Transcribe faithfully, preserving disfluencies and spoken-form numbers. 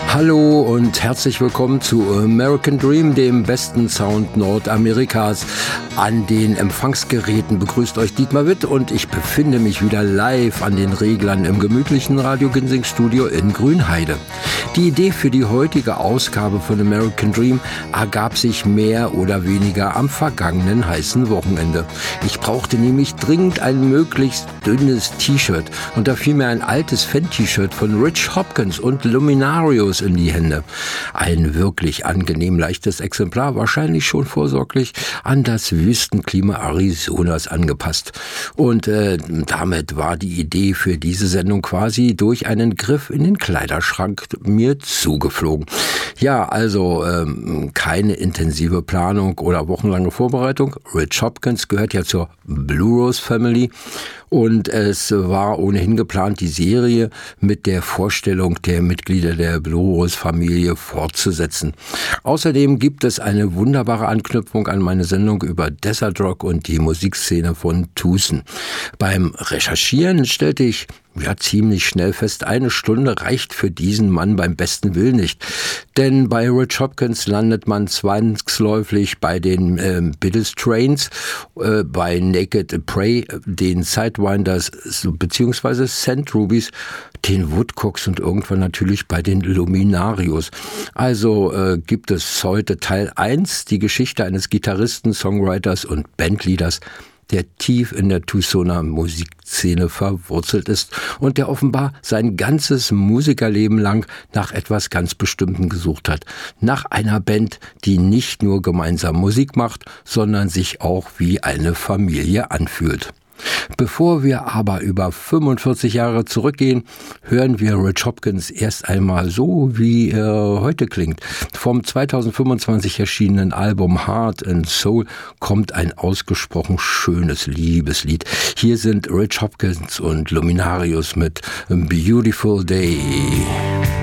Hallo und herzlich willkommen zu American Dream, dem besten Sound Nordamerikas. An den Empfangsgeräten begrüßt euch Dietmar Witt und ich befinde mich wieder live an den Reglern im gemütlichen Radio Ginsing Studio in Grünheide. Die Idee für die heutige Ausgabe von American Dream ergab sich mehr oder weniger am vergangenen heißen Wochenende. Ich brauchte nämlich dringend ein möglichst dünnes T-Shirt und da fiel mir ein altes Fan-T-Shirt von Rich Hopkins und Luminarius in die Hände. Ein wirklich angenehm leichtes Exemplar, wahrscheinlich schon vorsorglich an das Wüstenklima Arizonas angepasst. Und äh, damit war die Idee für diese Sendung quasi durch einen Griff in den Kleiderschrank mir zugeflogen. Ja, also ähm, keine intensive Planung oder wochenlange Vorbereitung. Rich Hopkins gehört ja zur Blue Rose Family. Und es war ohnehin geplant, die Serie mit der Vorstellung der Mitglieder der Blue Rose Familie fortzusetzen. Außerdem gibt es eine wunderbare Anknüpfung an meine Sendung über Desert Rock und die Musikszene von Tucson. Beim Recherchieren stellte ich ja ziemlich schnell fest, eine Stunde reicht für diesen Mann beim besten Willen nicht. Denn bei Rich Hopkins landet man zwangsläufig bei den äh, Beatles Trains, äh, bei Naked Prey, den Sidewinders bzw. Saint Rubies, den Woodcocks und irgendwann natürlich bei den Luminarius. Also äh, gibt es heute Teil eins, die Geschichte eines Gitarristen, Songwriters und Bandleaders, der tief in der Tucsoner Musikszene verwurzelt ist und der offenbar sein ganzes Musikerleben lang nach etwas ganz Bestimmtem gesucht hat. Nach einer Band, die nicht nur gemeinsam Musik macht, sondern sich auch wie eine Familie anfühlt. Bevor wir aber über fünfundvierzig Jahre zurückgehen, hören wir Rich Hopkins erst einmal so, wie er heute klingt. Vom zweitausendfünfundzwanzig erschienenen Album Heart and Soul kommt ein ausgesprochen schönes Liebeslied. Hier sind Rich Hopkins und Luminarius mit A Beautiful Day.